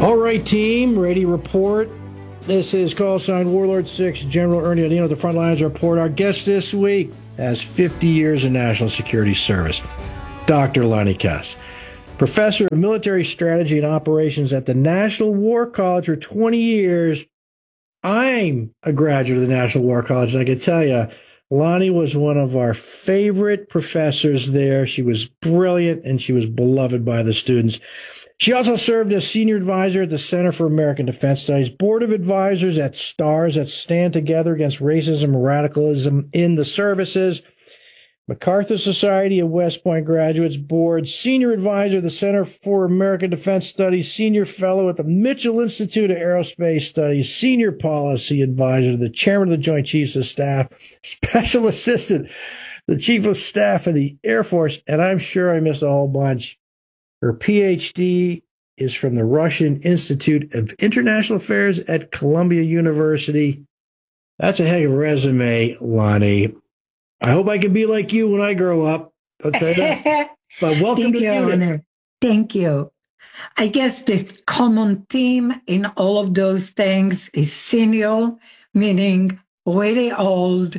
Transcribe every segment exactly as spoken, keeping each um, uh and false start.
All right, team, ready report. This is call sign Warlord six, General Ernie Odino, the Frontlines Report. Our guest this week has fifty years in national security service, Doctor Lonnie Cass, professor of military strategy and operations at the National War College for twenty years. I'm a graduate of the National War College, and I can tell you, Lonnie was one of our favorite professors there. She was brilliant, and she was beloved by the students. She also served as senior advisor at the Center for American Defense Studies, board of advisors at STARS, that Stand Together Against Racism and Radicalism in the Services, MacArthur Society of West Point Graduates Board, senior advisor at the Center for American Defense Studies, senior fellow at the Mitchell Institute of Aerospace Studies, senior policy advisor to the chairman of the Joint Chiefs of Staff, special assistant, the chief of staff of the Air Force, and I'm sure I missed a whole bunch. Her P H D is from the Russian Institute of International Affairs at Columbia University. That's a heck of a resume, Lonnie. I hope I can be like you when I grow up. I'll tell you that. But welcome Thank to you, the unit. Honor. Thank you. I guess the common theme in all of those things is senior, meaning really old,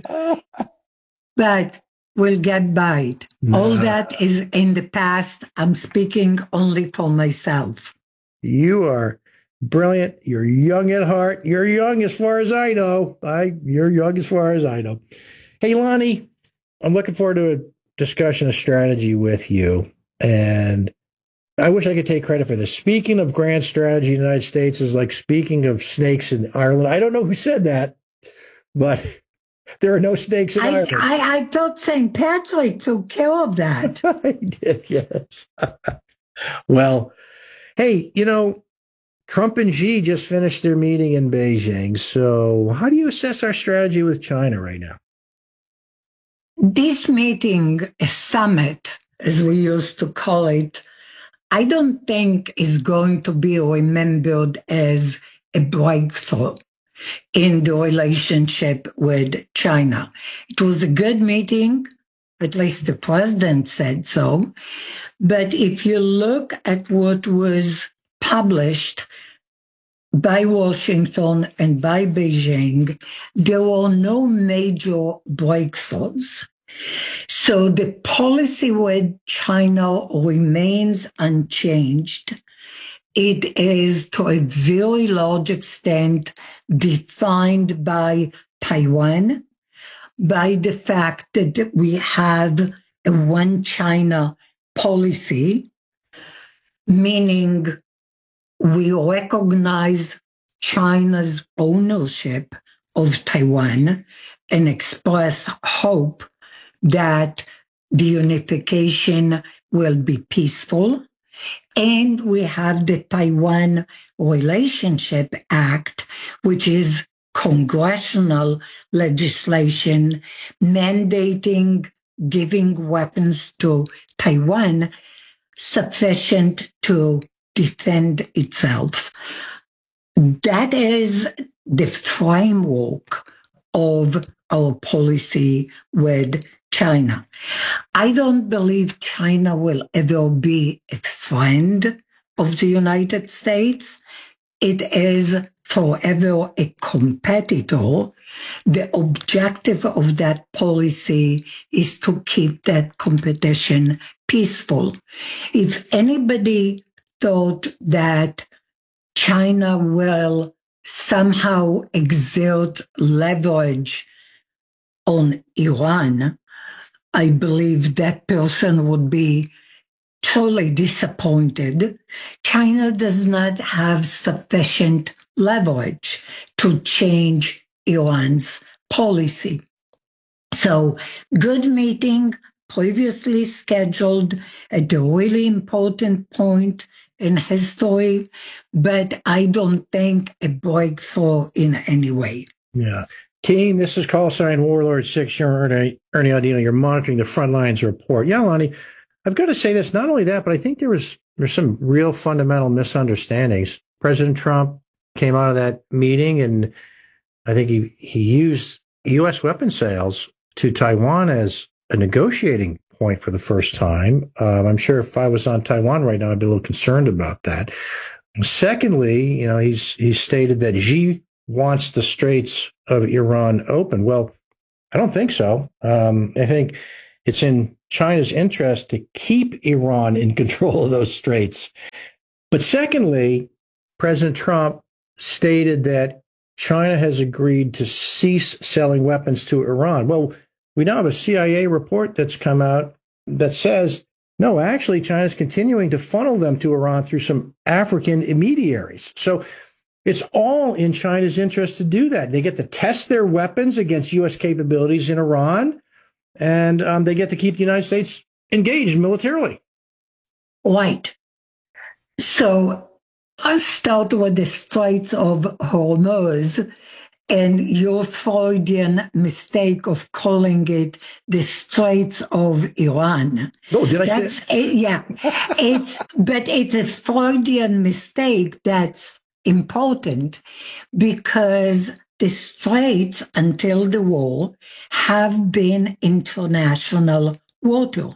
but we'll get by it. No. All that is in the past. I'm speaking only for myself. You are brilliant. You're young at heart. You're young as far as I know. I you're young as far as I know. Hey, Lonnie, I'm looking forward to a discussion of strategy with you. And I wish I could take credit for this. Speaking of grand strategy in the United States is like speaking of snakes in Ireland. I don't know who said that, but there are no snakes in I, Ireland. I, I thought Saint Patrick took care of that. I did, yes. Well, hey, you know, Trump and Xi just finished their meeting in Beijing. So how do you assess our strategy with China right now? This meeting, a summit, as we used to call it, I don't think is going to be remembered as a breakthrough in the relationship with China. It was a good meeting, at least the president said so. But if you look at what was published by Washington and by Beijing, there were no major breakthroughs. So the policy with China remains unchanged. It is to a very large extent defined by Taiwan, by the fact that we have a one China policy, meaning we recognize China's ownership of Taiwan and express hope that the unification will be peaceful. And we have the Taiwan Relationship Act, which is congressional legislation mandating giving weapons to Taiwan sufficient to defend itself. That is the framework of our policy with China. I don't believe China will ever be a friend of the United States. It is forever a competitor. The objective of that policy is to keep that competition peaceful. If anybody thought that China will somehow exert leverage on Iran, I believe that person would be truly disappointed. China does not have sufficient leverage to change Iran's policy. So, good meeting, previously scheduled at a really important point in history, but I don't think a breakthrough in any way. Yeah. Team, this is call sign Warlord six. You're Ernie, Ernie Odino. You're monitoring the Frontlines Report. Yeah, Lonnie, I've got to say this. Not only that, but I think there was there's some real fundamental misunderstandings. President Trump came out of that meeting, and I think he, he used U S weapon sales to Taiwan as a negotiating point for the first time. Um, I'm sure if I was on Taiwan right now, I'd be a little concerned about that. Secondly, you know, he's he's stated that Xi wants the Straits of Iran open. Well, I don't think so. Um, I think it's in China's interest to keep Iran in control of those straits. But secondly, President Trump stated that China has agreed to cease selling weapons to Iran. Well, we now have a C I A report that's come out that says, no, actually, China's continuing to funnel them to Iran through some African intermediaries. So it's all in China's interest to do that. They get to test their weapons against U S capabilities in Iran, and um, they get to keep the United States engaged militarily. Right. So I'll start with the Straits of Hormuz and your Freudian mistake of calling it the Straits of Iran. Oh, did I that's say it? Yeah. It's, but it's a Freudian mistake that's important because the Straits, until the war, have been international water.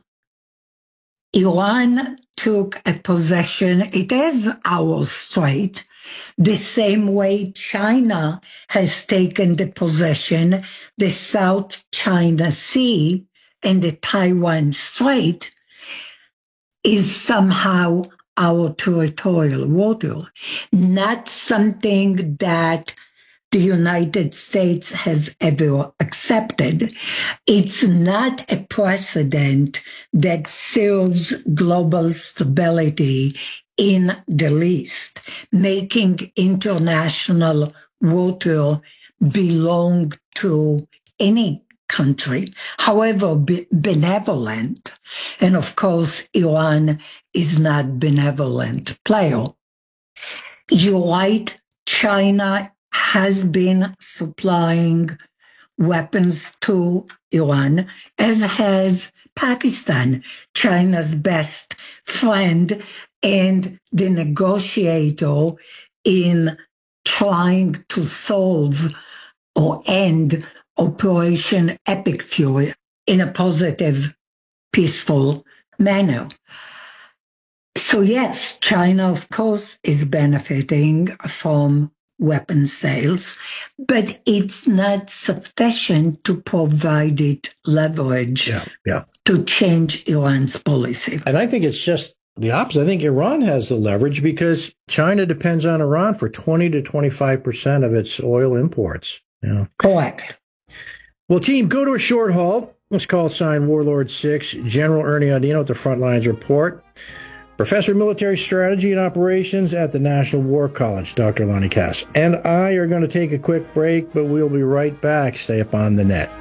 Iran took a possession, it is our strait, the same way China has taken the possession, the South China Sea and the Taiwan Strait is somehow our territorial water, not something that the United States has ever accepted. It's not a precedent that serves global stability in the least, making international water belong to any country, however be- benevolent. And of course, Iran is not benevolent player. You're right, China has been supplying weapons to Iran, as has Pakistan, China's best friend and the negotiator in trying to solve or end Operation Epic Fury in a positive, peaceful manner. So yes, China, of course, is benefiting from weapon sales, but it's not sufficient to provide it leverage yeah, yeah. to change Iran's policy. And I think it's just the opposite. I think Iran has the leverage because China depends on Iran for twenty to twenty-five percent of its oil imports. Yeah. Correct. Well, team, go to a short haul. Let's call sign Warlord six, General Ernie Audino at the Frontlines Report. Professor of Military Strategy and Operations at the National War College, Doctor Lonnie Cass. And I are going to take a quick break, but we'll be right back. Stay up on the net.